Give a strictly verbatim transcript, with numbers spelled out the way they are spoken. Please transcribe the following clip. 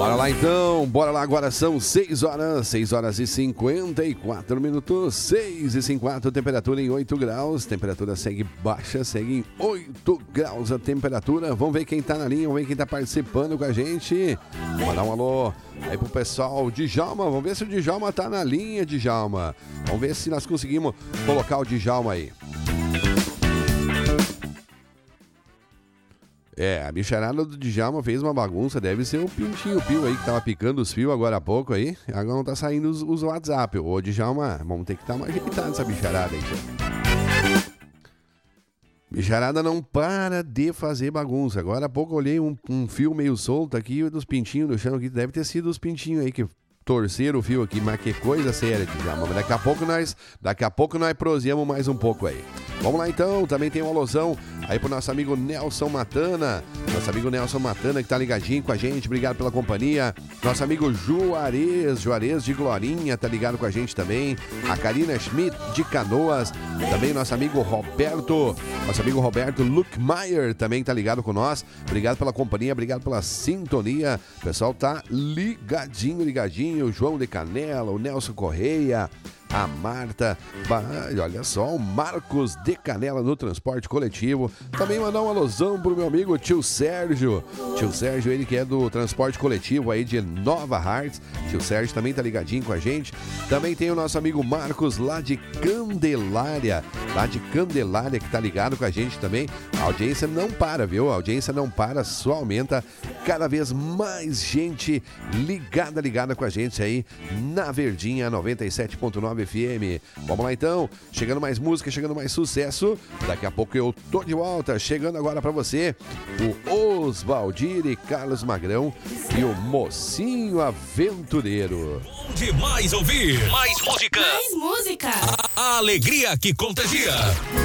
Bora lá então, bora lá, agora são seis horas, seis horas e cinquenta e quatro minutos, seis e cinquenta e quatro, temperatura em oito graus, temperatura segue baixa, segue em oito graus a temperatura. Vamos ver quem tá na linha, vamos ver quem tá participando com a gente. Vamos dar um alô aí pro pessoal. Djalma, vamos ver se o Djalma tá na linha, Djalma. Vamos ver se nós conseguimos colocar o Djalma aí. É, a bicharada do Djalma fez uma bagunça, deve ser o Pintinho Pio aí que tava picando os fios agora há pouco aí. Agora não tá saindo os, os WhatsApp. Ô, Djalma, vamos ter que estar mais ajeitado essa bicharada aí, tio. Bicharada não para de fazer bagunça. Agora há pouco eu olhei um, um fio meio solto aqui dos pintinhos no chão, que deve ter sido os pintinhos aí que torceram o fio aqui, mas que coisa séria, Djalma. Daqui a pouco nós, daqui a pouco nós prosseguimos mais um pouco aí. Vamos lá então, também tem uma alusão aí pro nosso amigo Nelson Matana. Nosso amigo Nelson Matana que tá ligadinho com a gente, obrigado pela companhia. Nosso amigo Juarez, Juarez de Glorinha, tá ligado com a gente também. A Karina Schmidt de Canoas, também nosso amigo Roberto, nosso amigo Roberto Luckmeier também tá ligado com nós. Obrigado pela companhia, obrigado pela sintonia. O pessoal tá ligadinho, ligadinho. O João de Canela, o Nelson Correia, a Marta, olha só, o Marcos de Canela no transporte coletivo. Também mandar um alusão pro meu amigo tio Sérgio. Tio Sérgio, ele que é do transporte coletivo aí de Nova Hartz. Tio Sérgio também tá ligadinho com a gente. Também tem o nosso amigo Marcos lá de Candelária, lá de Candelária, que tá ligado com a gente também. A audiência não para, viu? A audiência não para, só aumenta. Cada vez mais gente ligada, ligada com a gente aí na Verdinha noventa e sete ponto nove F M. Vamos lá então, chegando mais música, chegando mais sucesso. Daqui a pouco eu tô de volta, chegando agora pra você o Osvaldir e Carlos Magrão e o Mocinho Aventureiro. De mais ouvir, mais música, mais música, a, a alegria que contagia.